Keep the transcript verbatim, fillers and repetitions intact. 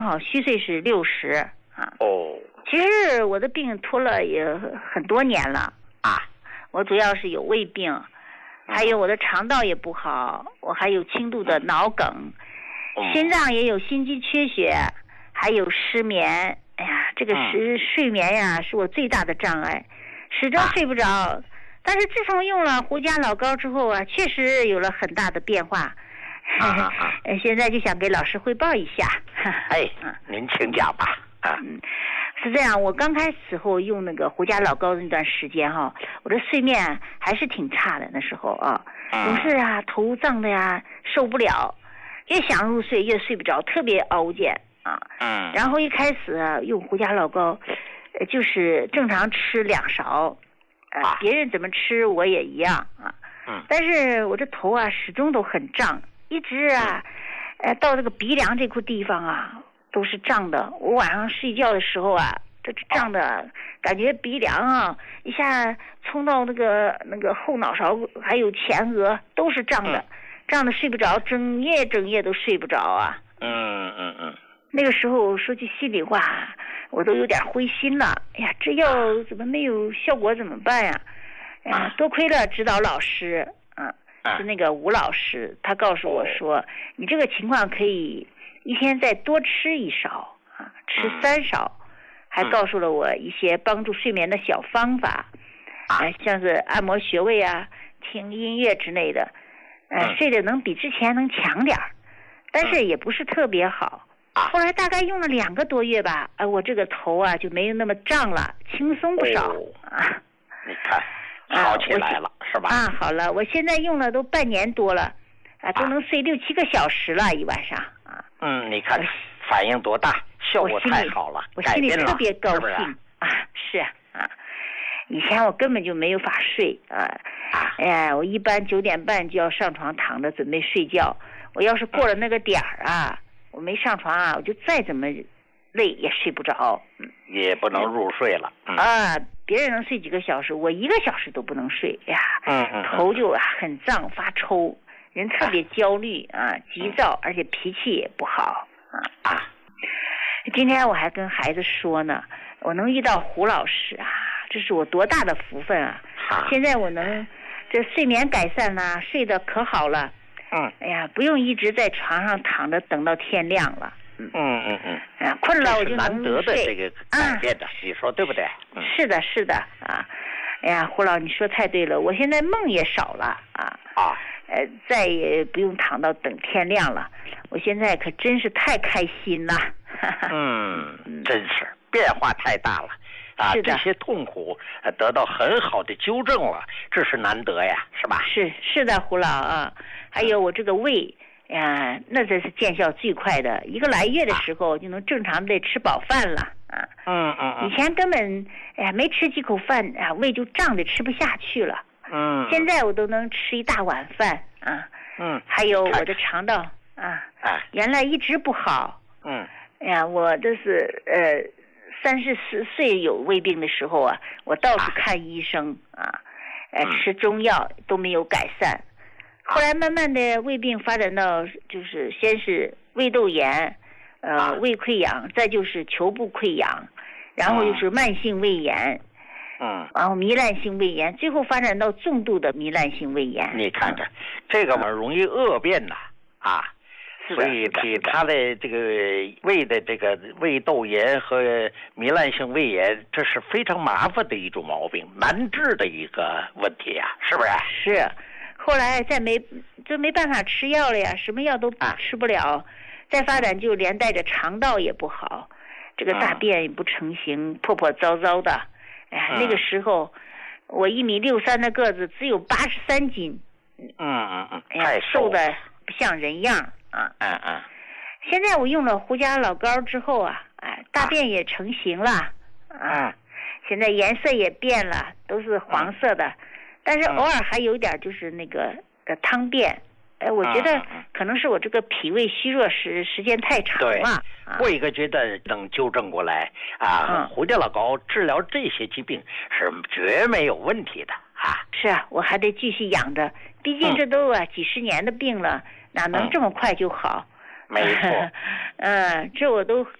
好虚岁是六十啊。 哦， 其实我的病拖了也很多年了啊。 我主要是有胃病，还有我的肠道也不好，我还有轻度的脑梗， 嗯、 心脏也有心肌缺血，还有失眠。哎呀，这个是、嗯、睡眠呀，是我最大的障碍，始终睡不着。啊、但是自从用了胡家老膏之后啊，确实有了很大的变化。 啊啊啊！ 现在就想给老师汇报一下。 哎，您请讲吧。啊， 嗯，是这样，我刚开始后用那个胡家老膏的那段时间哈，我的睡眠还是挺差的，那时候啊，总是啊头胀的呀，受不了，越想入睡越睡不着，特别熬煎啊。 嗯。 然后一开始、啊、用胡家老膏，呃，就是正常吃两勺，呃、啊，别人怎么吃我也一样啊。 嗯。 但是我这头啊始终都很胀。一直啊，呃，到这个鼻梁这块地方啊，都是胀的。我晚上睡觉的时候啊，这胀的，感觉鼻梁啊，一下冲到那个那个后脑勺，还有前额都是胀的，嗯、胀的睡不着，整夜整夜都睡不着啊。 嗯嗯嗯。 那个时候说句心里话，我都有点灰心了。哎呀，这药怎么没有效果？怎么办呀？哎呀，多亏了指导老师。是那个吴老师，他告诉我说，你这个情况可以一天再多吃一勺啊，吃三勺，还告诉了我一些帮助睡眠的小方法，呃、像是按摩穴位啊，听音乐之类的，呃、睡得能比之前能强点儿，但是也不是特别好。后来大概用了两个多月吧，呃、我这个头啊就没有那么胀了，轻松不少、哦、啊。 你看。好起来了、啊、是吧？ 啊，好了，我现在用了都半年多了，啊，都能睡六七个小时了，一晚上啊。 嗯，你看反应多大，效果太好了， 我心里特别高兴，是是啊，是啊，以前我根本就没有法睡啊，哎呀，我一般九点半就要上床躺着准备睡觉，我要是过了那个点儿啊，我没上床啊，我就再怎么累也睡不着， 也不能入睡了、 嗯、啊。别人能睡几个小时，我一个小时都不能睡呀， 嗯嗯， 头就啊很胀发抽，人特别焦虑啊，急躁，而且脾气也不好啊啊。今天我还跟孩子说呢，我能遇到胡老师啊，这是我多大的福分啊！ 啊现在我能这睡眠改善了，睡得可好了， 嗯， 哎呀，不用一直在床上躺着等到天亮了。 嗯嗯嗯， 啊，困了我就能难得的这个改变的，你说对不对？ 嗯，是的，是的啊。哎呀，胡老，你说太对了，我现在梦也少了啊啊， 呃，再也不用躺到等天亮了。我现在可真是太开心了。 嗯，真是变化太大了啊！这些痛苦得到很好的纠正了，这是难得呀，是吧？ 是是的，胡老啊，还有我这个胃。呀，那这是见效最快的，一个来月的时候就能正常的吃饱饭了啊。 嗯嗯嗯。 以前根本哎呀没吃几口饭啊，胃就胀得吃不下去了。 嗯。 现在我都能吃一大碗饭啊。 嗯。 还有我的肠道啊， 啊， 原来一直不好。 嗯。 哎呀，我这是呃三十四岁有胃病的时候啊，我到处看医生啊，呃吃中药都没有改善。后来慢慢的胃病发展到就是先是胃窦炎，呃胃溃疡，再就是球部溃疡，然后就是慢性胃炎， 嗯， 然后糜烂性胃炎，最后发展到重度的糜烂性胃炎。 你看看，这个嘛容易恶变呐，啊，所以给他的这个胃的这个胃窦炎和糜烂性胃炎，这是非常麻烦的一种毛病，难治的一个问题呀、啊，是不是？ 是。后来再没就没办法吃药了呀，什么药都吃不了，啊、再发展就连带着肠道也不好，这个大便也不成形，嗯、破破糟糟的。哎，嗯、那个时候我一米六三的个子，只有八十三斤。 嗯嗯嗯， 哎呀，瘦的不像人样啊。 嗯嗯。 现在我用了胡家老膏之后啊，哎，大便也成型了。啊。 嗯。 现在颜色也变了，都是黄色的。嗯但是偶尔还有点就是那个呃汤便，哎，我觉得可能是我这个脾胃虚弱时时间太长了。 对，过一个阶段能纠正过来啊。嗯、胡家老膏治疗这些疾病是绝没有问题的啊。 是啊，我还得继续养着，毕竟这都啊、嗯、几十年的病了，哪能这么快就好？ 没错。 嗯，这我都